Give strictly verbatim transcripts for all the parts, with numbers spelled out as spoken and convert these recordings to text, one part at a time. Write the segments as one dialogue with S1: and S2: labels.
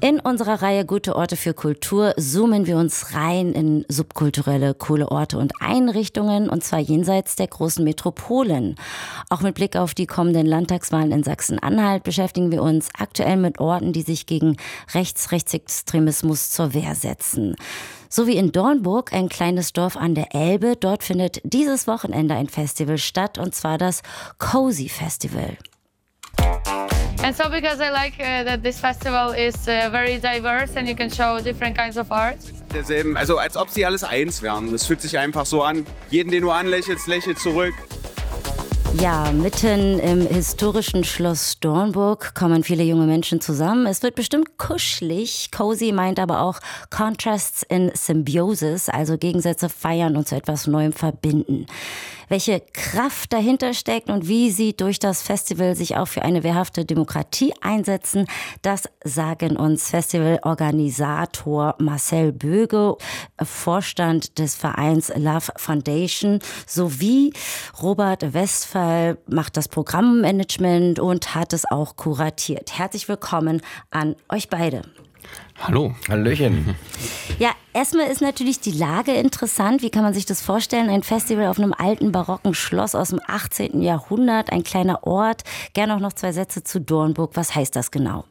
S1: In unserer Reihe Gute Orte für Kultur zoomen wir uns rein in subkulturelle, coole Orte und Einrichtungen, und zwar jenseits der großen Metropolen. Auch mit Blick auf die kommenden Landtagswahlen in Sachsen-Anhalt beschäftigen wir uns aktuell mit Orten, die sich gegen Rechts, Rechtsextremismus zur Wehr setzen. So wie in Dornburg, ein kleines Dorf an der Elbe. Dort findet dieses Wochenende ein Festival statt, und zwar das Cozy Festival.
S2: And so because I like uh, that this festival is uh, very diverse and you can show different kinds of art.
S3: Derselben, also als ob sie alles eins wären. Das fühlt sich einfach so an. Jeden, den du anlächelst, lächelt zurück.
S1: Ja, mitten im historischen Schloss Dornburg kommen viele junge Menschen zusammen. Es wird bestimmt kuschelig. Cozy meint aber auch Contrasts in Symbiosis, also Gegensätze feiern und zu etwas Neuem verbinden. Welche Kraft dahinter steckt und wie sie durch das Festival sich auch für eine wehrhafte Demokratie einsetzen, das sagen uns Festivalorganisator Marcel Böge, Vorstand des Vereins Love Foundation, sowie Robert Westphal macht das Programmmanagement und hat es auch kuratiert. Herzlich willkommen an euch beide.
S4: Hallo. Hallöchen.
S1: Ja, erstmal ist natürlich die Lage interessant. Wie kann man sich das vorstellen? Ein Festival auf einem alten barocken Schloss aus dem achtzehnten Jahrhundert, ein kleiner Ort. Gerne auch noch zwei Sätze zu Dornburg. Was heißt das genau?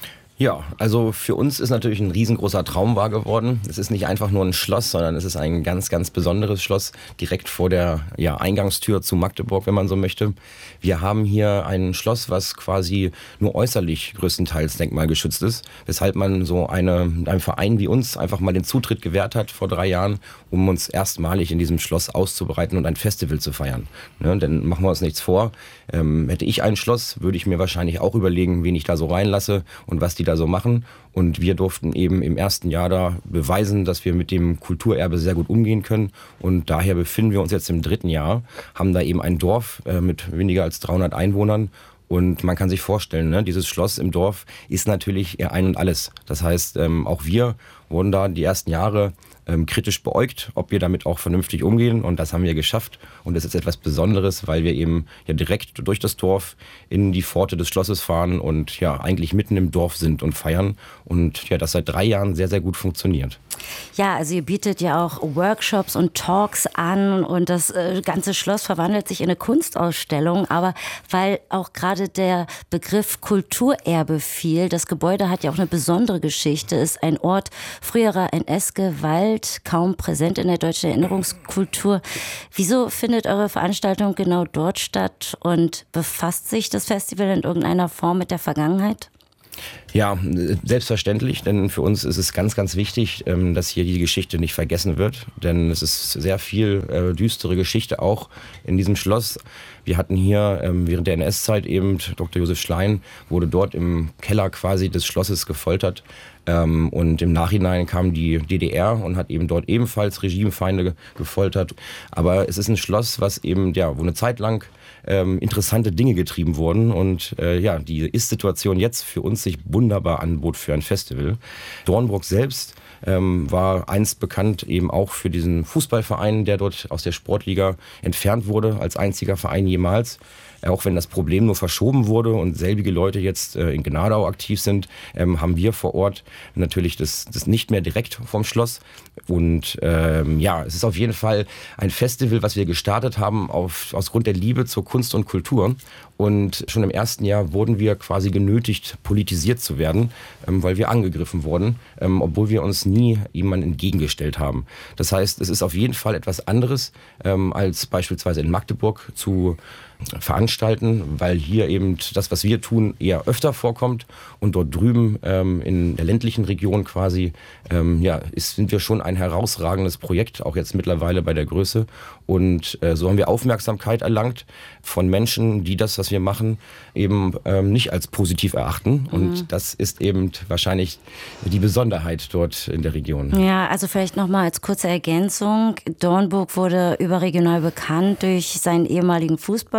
S4: Ja, also für uns ist natürlich ein riesengroßer Traum wahr geworden. Es ist nicht einfach nur ein Schloss, sondern es ist ein ganz, ganz besonderes Schloss direkt vor der ja, Eingangstür zu Magdeburg, wenn man so möchte. Wir haben hier ein Schloss, was quasi nur äußerlich größtenteils denkmalgeschützt ist, weshalb man so eine, einem Verein wie uns einfach mal den Zutritt gewährt hat vor drei Jahren, um uns erstmalig in diesem Schloss auszubereiten und ein Festival zu feiern. Ne, denn machen wir uns nichts vor. Ähm, hätte ich ein Schloss, würde ich mir wahrscheinlich auch überlegen, wen ich da so reinlasse und was die da so machen. Und wir durften eben im ersten Jahr da beweisen, dass wir mit dem Kulturerbe sehr gut umgehen können. Und daher befinden wir uns jetzt im dritten Jahr, haben da eben ein Dorf äh, mit weniger als dreihundert Einwohnern. Und man kann sich vorstellen, ne, dieses Schloss im Dorf ist natürlich eher ein und alles. Das heißt, ähm, auch wir wurden da die ersten Jahre ähm, kritisch beäugt, ob wir damit auch vernünftig umgehen. Und das haben wir geschafft. Und das ist etwas Besonderes, weil wir eben ja direkt durch das Dorf in die Pforte des Schlosses fahren und ja eigentlich mitten im Dorf sind und feiern. Und ja, das seit drei Jahren sehr, sehr gut funktioniert.
S1: Ja, also ihr bietet ja auch Workshops und Talks an und das äh, ganze Schloss verwandelt sich in eine Kunstausstellung. Aber weil auch gerade der Begriff Kulturerbe fiel, das Gebäude hat ja auch eine besondere Geschichte, ist ein Ort früherer N S-Gewalt, kaum präsent in der deutschen Erinnerungskultur. Wieso findet eure Veranstaltung genau dort statt und befasst sich das Festival in irgendeiner Form mit der Vergangenheit?
S4: Ja, selbstverständlich, denn für uns ist es ganz, ganz wichtig, dass hier die Geschichte nicht vergessen wird, denn es ist sehr viel äh, düstere Geschichte auch in diesem Schloss. Wir hatten hier ähm, während der N S-Zeit eben, Doktor Josef Schlein wurde dort im Keller quasi des Schlosses gefoltert. Ähm, und im Nachhinein kam die D D R und hat eben dort ebenfalls Regimefeinde gefoltert. Aber es ist ein Schloss, was eben, ja, wo eine Zeit lang ähm, interessante Dinge getrieben wurden. Und äh, ja, die Ist-Situation jetzt für uns sich wunderbar anbot für ein Festival. Dornburg selbst Ähm, war einst bekannt eben auch für diesen Fußballverein, der dort aus der Sportliga entfernt wurde, als einziger Verein jemals. Äh, auch wenn das Problem nur verschoben wurde und selbige Leute jetzt äh, in Gnadau aktiv sind, ähm, haben wir vor Ort natürlich das, das nicht mehr direkt vom Schloss. Und ähm, ja, es ist auf jeden Fall ein Festival, was wir gestartet haben auf, aus Grund der Liebe zur Kunst und Kultur. Und schon im ersten Jahr wurden wir quasi genötigt, politisiert zu werden, ähm, weil wir angegriffen wurden, ähm, obwohl wir uns nie jemandem entgegengestellt haben. Das heißt, es ist auf jeden Fall etwas anderes, ähm, als beispielsweise in Magdeburg zu veranstalten, weil hier eben das, was wir tun, eher öfter vorkommt. Und dort drüben ähm, in der ländlichen Region quasi, ähm, ja, ist, sind wir schon ein herausragendes Projekt, auch jetzt mittlerweile bei der Größe. Und äh, so haben wir Aufmerksamkeit erlangt von Menschen, die das, was wir machen, eben ähm, nicht als positiv erachten. Und mhm. das ist eben wahrscheinlich die Besonderheit dort in der Region.
S1: Ja, also vielleicht nochmal als kurze Ergänzung. Dornburg wurde überregional bekannt durch seinen ehemaligen Fußball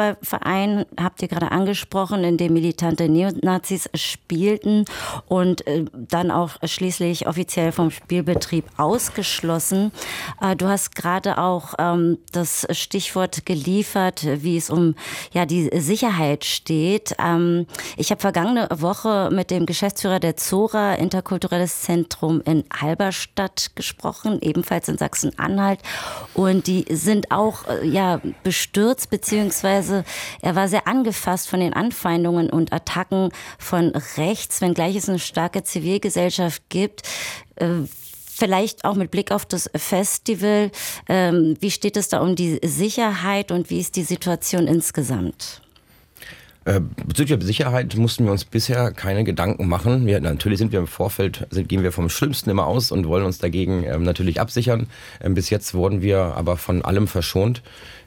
S1: Fußballverein, habt ihr gerade angesprochen, in dem militante Neonazis spielten und äh, dann auch schließlich offiziell vom Spielbetrieb ausgeschlossen. Äh, du hast gerade auch ähm, das Stichwort geliefert, wie es um ja, die Sicherheit steht. Ähm, ich habe vergangene Woche mit dem Geschäftsführer der Zora, Interkulturelles Zentrum in Halberstadt, gesprochen, ebenfalls in Sachsen-Anhalt. Und die sind auch ja, bestürzt, beziehungsweise er war sehr angefasst von den Anfeindungen und Attacken von rechts, wenngleich es eine starke Zivilgesellschaft gibt. Äh, Vielleicht auch mit Blick auf das Festival. Ähm, wie steht es da um die Sicherheit und wie ist die Situation insgesamt?
S4: Äh, bezüglich der Sicherheit mussten wir uns bisher keine Gedanken machen. Wir, natürlich sind wir im Vorfeld, sind, gehen wir vom Schlimmsten immer aus und wollen uns dagegen ähm, natürlich absichern. Ähm, bis jetzt wurden wir aber von allem verschont.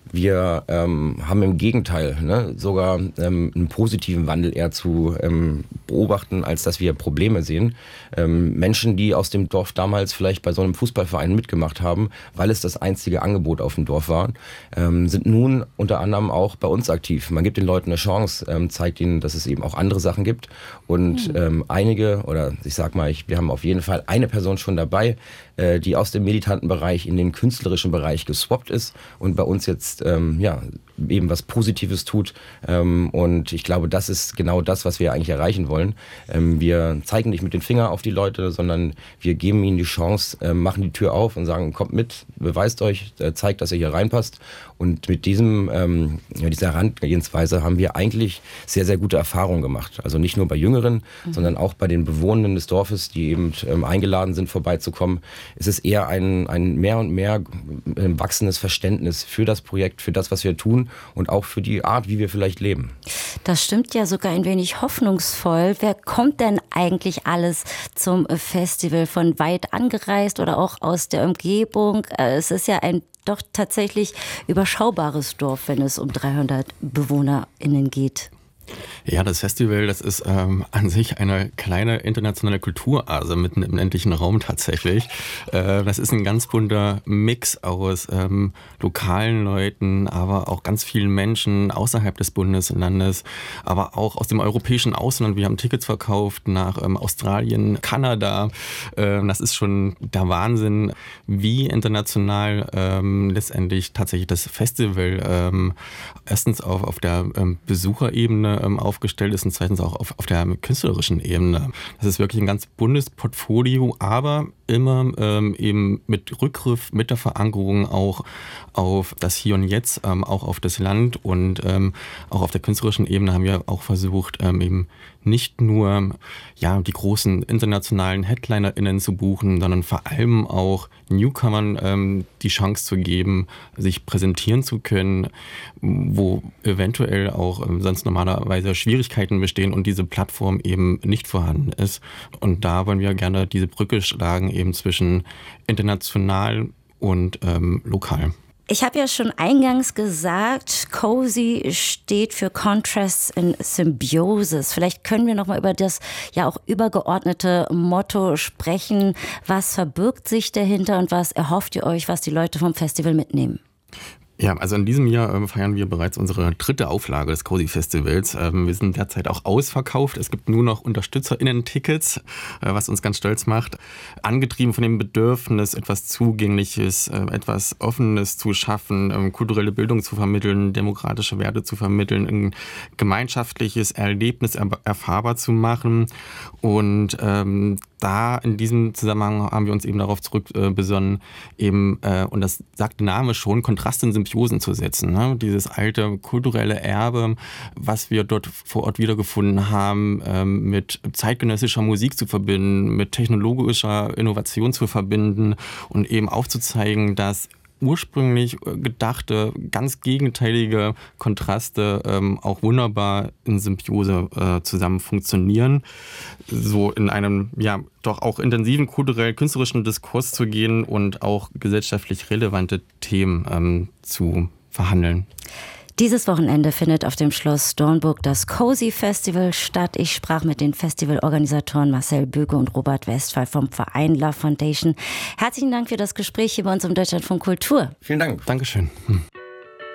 S4: Wir ähm, haben im Gegenteil ne, sogar ähm, einen positiven Wandel eher zu ähm, beobachten, als dass wir Probleme sehen. Ähm, Menschen, die aus dem Dorf damals vielleicht bei so einem Fußballverein mitgemacht haben, weil es das einzige Angebot auf dem Dorf war, ähm, sind nun unter anderem auch bei uns aktiv. Man gibt den Leuten eine Chance, ähm, zeigt ihnen, dass es eben auch andere Sachen gibt. Und mhm. ähm, einige, oder ich sag mal, ich, wir haben auf jeden Fall eine Person schon dabei, äh, die aus dem militanten Bereich in den künstlerischen Bereich geswappt ist und bei uns jetzt Ähm, ja, eben was Positives tut. Ähm, und ich glaube, das ist genau das, was wir eigentlich erreichen wollen. Ähm, wir zeigen nicht mit den Fingern auf die Leute, sondern wir geben ihnen die Chance, äh, machen die Tür auf und sagen, kommt mit, beweist euch, äh, zeigt, dass ihr hier reinpasst. Und mit diesem, ähm, ja, dieser Herangehensweise haben wir eigentlich sehr, sehr gute Erfahrungen gemacht. Also nicht nur bei Jüngeren, mhm. sondern auch bei den Bewohnern des Dorfes, die eben ähm, eingeladen sind, vorbeizukommen. Es ist eher ein, ein mehr und mehr äh, wachsendes Verständnis für das Projekt, für das, was wir tun und auch für die Art, wie wir vielleicht leben.
S1: Das stimmt ja sogar ein wenig hoffnungsvoll. Wer kommt denn eigentlich alles zum Festival? Von weit angereist oder auch aus der Umgebung? Es ist ja ein doch tatsächlich überschaubares Dorf, wenn es um dreihundert BewohnerInnen geht.
S5: Ja, das Festival, das ist ähm, an sich eine kleine internationale Kulturase mitten im ländlichen Raum tatsächlich. Äh, das ist ein ganz bunter Mix aus ähm, lokalen Leuten, aber auch ganz vielen Menschen außerhalb des Bundeslandes, aber auch aus dem europäischen Ausland. Wir haben Tickets verkauft nach ähm, Australien, Kanada. Äh, das ist schon der Wahnsinn, wie international ähm, letztendlich tatsächlich das Festival ähm, erstens auf, auf der ähm, Besucherebene aufgestellt ist und zweitens auch auf, auf der künstlerischen Ebene. Das ist wirklich ein ganz buntes Portfolio, aber immer ähm, eben mit Rückgriff, mit der Verankerung auch auf das Hier und Jetzt, ähm, auch auf das Land und ähm, auch auf der künstlerischen Ebene haben wir auch versucht, ähm, eben nicht nur ja, die großen internationalen HeadlinerInnen zu buchen, sondern vor allem auch Newcomern ähm, die Chance zu geben, sich präsentieren zu können, wo eventuell auch ähm, sonst normalerweise Schwierigkeiten bestehen und diese Plattform eben nicht vorhanden ist. Und da wollen wir gerne diese Brücke schlagen, eben zwischen international und ähm, lokal.
S1: Ich habe ja schon eingangs gesagt, Cozy steht für Contrasts in Symbiosis. Vielleicht können wir noch mal über das ja auch übergeordnete Motto sprechen. Was verbirgt sich dahinter und was erhofft ihr euch, was die Leute vom Festival mitnehmen?
S5: Ja, also in diesem Jahr äh, feiern wir bereits unsere dritte Auflage des Cozy Festivals. Ähm, wir sind derzeit auch ausverkauft. Es gibt nur noch UnterstützerInnen-Tickets, äh, was uns ganz stolz macht. Angetrieben von dem Bedürfnis, etwas Zugängliches, äh, etwas Offenes zu schaffen, ähm, kulturelle Bildung zu vermitteln, demokratische Werte zu vermitteln, ein gemeinschaftliches Erlebnis er- erfahrbar zu machen. Und ähm, da in diesem Zusammenhang haben wir uns eben darauf zurückbesonnen, äh, eben, äh, und das sagt der Name schon, Kontraste in Symbiosen zu setzen. Ne? Dieses alte kulturelle Erbe, was wir dort vor Ort wiedergefunden haben, ähm, mit zeitgenössischer Musik zu verbinden, mit technologischer Innovation zu verbinden und eben aufzuzeigen, dass ursprünglich gedachte, ganz gegenteilige Kontraste ähm, auch wunderbar in Symbiose äh, zusammen funktionieren. So in einem, ja, doch auch intensiven kulturell-künstlerischen Diskurs zu gehen und auch gesellschaftlich relevante Themen ähm, zu verhandeln.
S1: Dieses Wochenende findet auf dem Schloss Dornburg das Cozy Festival statt. Ich sprach mit den Festivalorganisatoren Marcel Böge und Robert Westphal vom Verein Love Foundation. Herzlichen Dank für das Gespräch hier bei uns im Deutschlandfunk Kultur.
S4: Vielen Dank.
S5: Dankeschön. Hm.